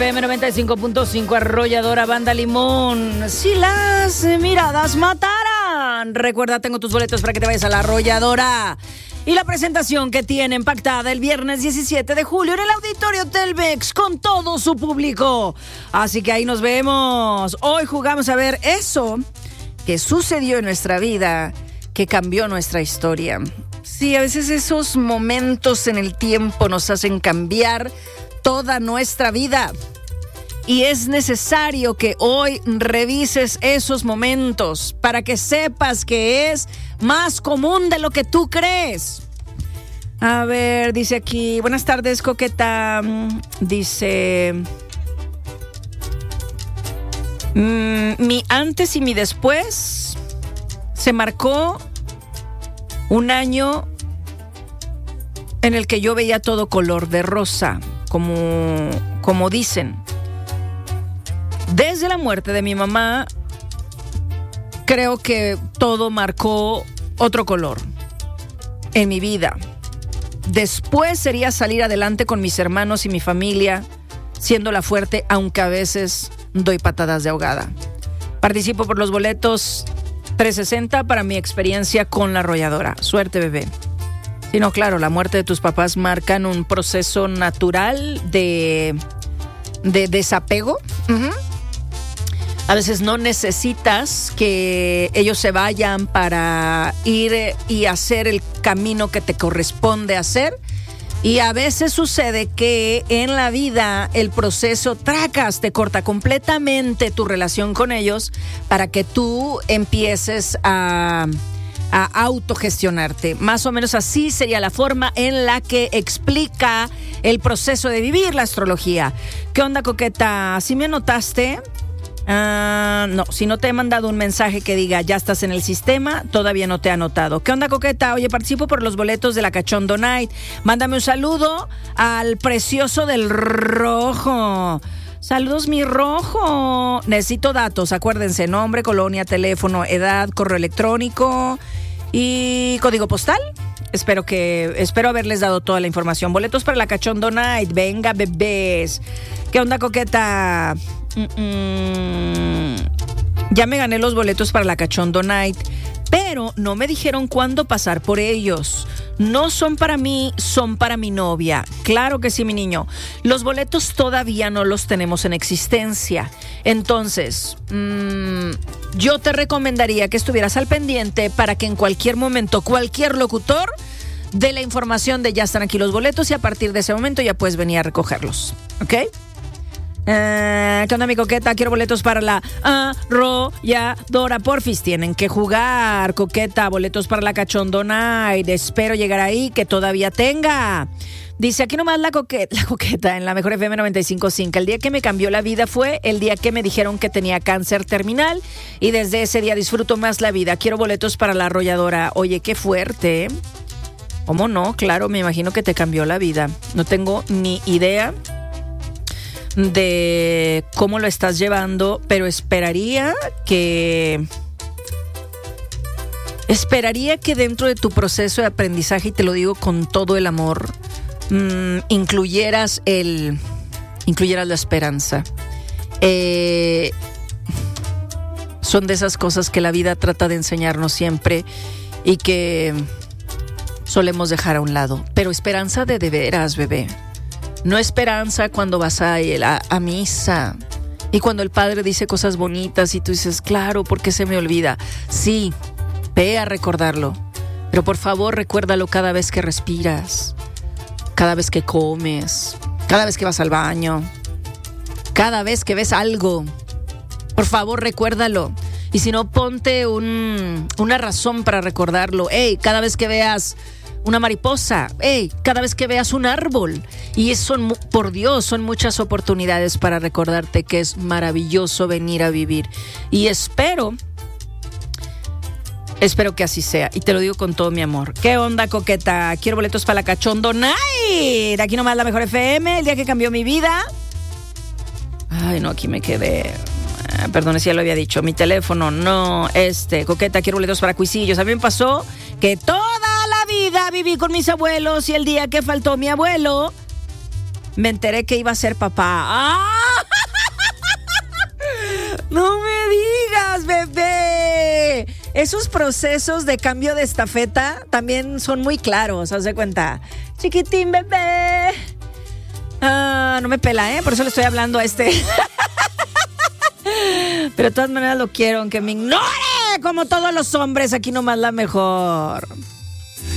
FM 95.5, Arrolladora Banda Limón. Si las miradas mataran. Recuerda, tengo tus boletos para que te vayas a la Arrolladora. Y la presentación que tienen pactada el viernes 17 de julio en el Auditorio Telmex con todo su público. Así que ahí nos vemos. Hoy jugamos a ver eso que sucedió en nuestra vida, que cambió nuestra historia. Sí, a veces esos momentos en el tiempo nos hacen cambiar toda nuestra vida. Y es necesario que hoy revises esos momentos para que sepas que es más común de lo que tú crees. A ver, dice aquí, buenas tardes, Coqueta. Dice, mi antes y mi después se marcó un año en el que yo veía todo color de rosa, como dicen. Desde la muerte de mi mamá, creo que todo marcó otro color en mi vida. Después sería salir adelante con mis hermanos y mi familia, siendo la fuerte, aunque a veces doy patadas de ahogada. Participo por los boletos 360 para mi experiencia con la Arrolladora. Suerte, bebé. Sí, no, claro, la muerte de tus papás marcan un proceso natural de desapego. A veces no necesitas que ellos se vayan para ir y hacer el camino que te corresponde hacer. Y a veces sucede que en la vida el proceso te corta completamente tu relación con ellos para que tú empieces a autogestionarte. Más o menos así sería la forma en la que explica el proceso de vivir la astrología. ¿Qué onda, Coqueta? ¿Sí me anotaste? No, si no te he mandado un mensaje que diga ya estás en el sistema, todavía no te he anotado. ¿Qué onda, Coqueta? Oye, participo por los boletos de la Cachondo Night. Mándame un saludo al precioso del rojo. Saludos, mi rojo. Necesito datos, acuérdense, nombre, colonia, teléfono, edad, correo electrónico y código postal. Espero haberles dado toda la información. Boletos para la Cachondo Night. Venga, bebés. ¿Qué onda, Coqueta? Ya me gané los boletos para la Cachondo Night, pero no me dijeron cuándo pasar por ellos. No son para mí, son para mi novia. Claro que sí, mi niño. Los boletos todavía no los tenemos en existencia. Entonces, yo te recomendaría que estuvieras al pendiente para que en cualquier momento, cualquier locutor dé la información de ya están aquí los boletos y a partir de ese momento ya puedes venir a recogerlos. ¿Ok? ¿Qué onda, mi Coqueta? Quiero boletos para la Arrolladora. Porfis, tienen que jugar, Coqueta. Boletos para la Cachondo Night. Espero llegar ahí, que todavía tenga. Dice aquí nomás la Coqueta en la mejor FM 95.5. El día que me cambió la vida fue el día que me dijeron que tenía cáncer terminal y desde ese día disfruto más la vida. Quiero boletos para la Arrolladora. Oye, qué fuerte. ¿Cómo no? Claro, me imagino que te cambió la vida. No tengo ni idea de cómo lo estás llevando, pero esperaría que dentro de tu proceso de aprendizaje, y te lo digo con todo el amor, incluyeras la esperanza. Son de esas cosas que la vida trata de enseñarnos siempre y que solemos dejar a un lado, pero esperanza de veras, bebé. No esperanza cuando vas a misa y cuando el padre dice cosas bonitas y tú dices, claro, ¿por qué se me olvida? Sí, ve a recordarlo, pero por favor recuérdalo cada vez que respiras, cada vez que comes, cada vez que vas al baño, cada vez que ves algo. Por favor, recuérdalo. Y si no, ponte una razón para recordarlo. Cada vez que veas una mariposa, cada vez que veas un árbol. Y por Dios, son muchas oportunidades para recordarte que es maravilloso venir a vivir. Y espero que así sea. Y te lo digo con todo mi amor. ¿Qué onda, Coqueta? Quiero boletos para la Cachondo Night. Aquí nomás la mejor FM, el día que cambió mi vida. Ay, no, aquí me quedé. Perdón, si ya lo había dicho. Mi teléfono, no, Coqueta, quiero boletos para Cuisillos. A mí me pasó que toda la vida viví con mis abuelos y el día que faltó mi abuelo, me enteré que iba a ser papá. ¡Ah! esos procesos de cambio de estafeta también son muy claros, haz de cuenta. Chiquitín bebé. No me pela, por eso le estoy hablando a este. Pero de todas maneras lo quiero, aunque me ignore, como todos los hombres, aquí nomás la mejor.